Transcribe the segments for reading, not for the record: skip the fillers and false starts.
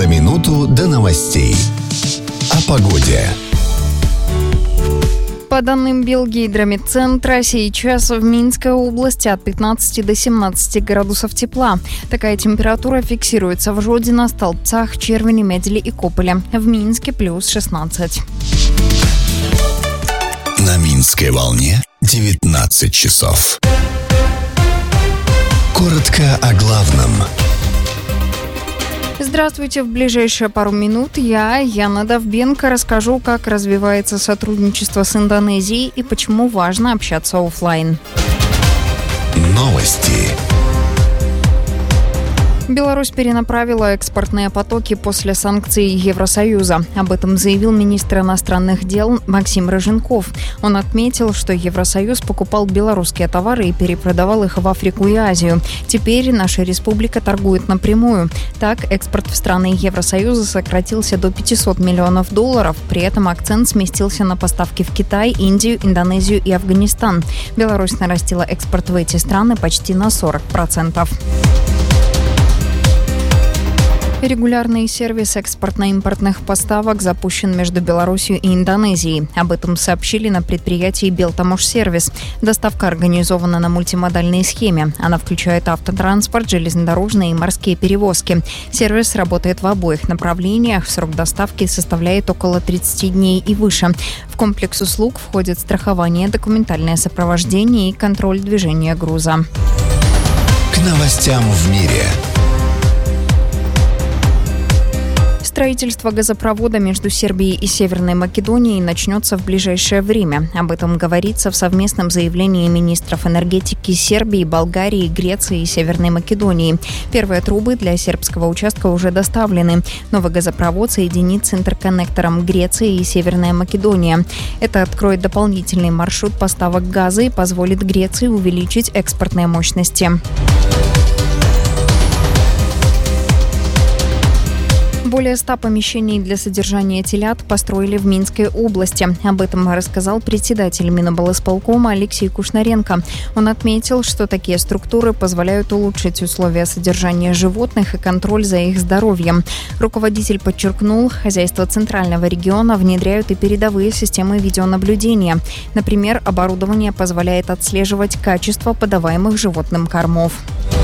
За минуту до новостей. О погоде. По данным Белгидромедцентра, сейчас в Минской области от 15 до 17 градусов тепла. Такая температура фиксируется в Жодино, Столбцах, Червине, Медели и Кополе. В Минске плюс 16. На Минской волне 19 часов. Коротко о главном. Здравствуйте. В ближайшие пару минут я, Яна Довбенко, расскажу, как развивается сотрудничество с Индонезией и почему важно общаться офлайн. Новости. Беларусь перенаправила экспортные потоки после санкций Евросоюза. Об этом заявил министр иностранных дел Максим Рыженков. Он отметил, что Евросоюз покупал белорусские товары и перепродавал их в Африку и Азию. Теперь наша республика торгует напрямую. Так, экспорт в страны Евросоюза сократился до $500 миллионов. При этом акцент сместился на поставки в Китай, Индию, Индонезию и Афганистан. Беларусь нарастила экспорт в эти страны почти на 40%. Регулярный сервис экспортно-импортных поставок запущен между Беларусью и Индонезией. Об этом сообщили на предприятии «Белтамошсервис». Доставка организована на мультимодальной схеме. Она включает автотранспорт, железнодорожные и морские перевозки. Сервис работает в обоих направлениях. Срок доставки составляет около 30 дней и выше. В комплекс услуг входит страхование, документальное сопровождение и контроль движения груза. К новостям в мире. Строительство газопровода между Сербией и Северной Македонией начнется в ближайшее время. Об этом говорится в совместном заявлении министров энергетики Сербии, Болгарии, Греции и Северной Македонии. Первые трубы для сербского участка уже доставлены. Новый газопровод соединит с интерконнектором Греция и Северная Македония. Это откроет дополнительный маршрут поставок газа и позволит Греции увеличить экспортные мощности. Более 100 помещений для содержания телят построили в Минской области. Об этом рассказал председатель Миноблсполкома Алексей Кушнаренко. Он отметил, что такие структуры позволяют улучшить условия содержания животных и контроль за их здоровьем. Руководитель подчеркнул, хозяйства Центрального региона внедряют и передовые системы видеонаблюдения. Например, оборудование позволяет отслеживать качество подаваемых животным кормов.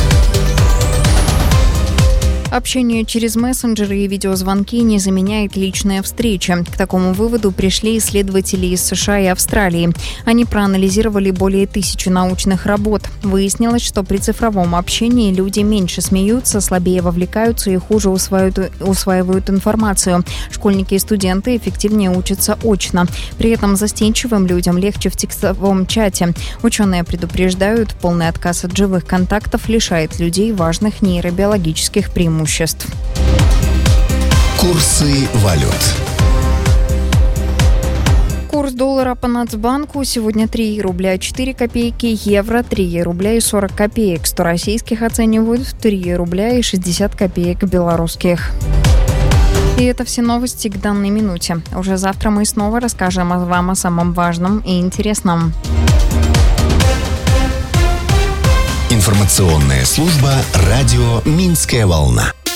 Общение через мессенджеры и видеозвонки не заменяет личные встречи. К такому выводу пришли исследователи из США и Австралии. Они проанализировали более 1000 научных работ. Выяснилось, что при цифровом общении люди меньше смеются, слабее вовлекаются и хуже усваивают информацию. Школьники и студенты эффективнее учатся очно. При этом застенчивым людям легче в текстовом чате. Ученые предупреждают, полный отказ от живых контактов лишает людей важных нейробиологических преимуществ. Курсы валют. Курс доллара по Нацбанку сегодня 3 рубля 4 копейки, евро 3 рубля и 40 копеек. 100 российских оценивают в 3 рубля и 60 копеек белорусских. И это все новости к данной минуте. Уже завтра мы снова расскажем вам о самом важном и интересном. Информационная служба «Радио Минская волна».